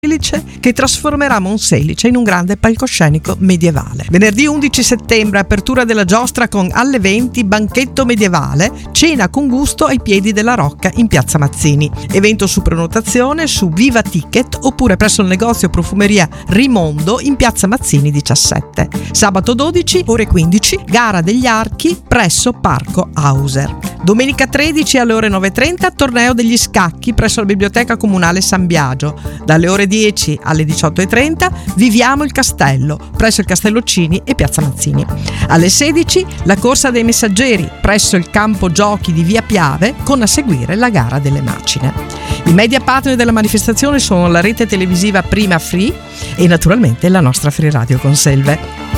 che trasformerà Monselice in un grande palcoscenico medievale. Venerdì 11 settembre, apertura della giostra con alle 20 banchetto medievale, cena con gusto ai piedi della Rocca in Piazza Mazzini. Evento su prenotazione su Viva Ticket oppure presso il negozio profumeria Rimondo in Piazza Mazzini 17. Sabato 12, ore 15, gara degli archi presso Parco Hauser. Domenica 13 alle ore 9:30, torneo degli scacchi presso la Biblioteca Comunale San Biagio. Dalle ore 10 alle 18:30 viviamo il castello presso il Castello Cini e Piazza Mazzini. Alle 16 la corsa dei messaggeri presso il campo giochi di Via Piave con a seguire la gara delle macine. I media partner della manifestazione sono la rete televisiva Prima Free e naturalmente la nostra Free Radio Conselve.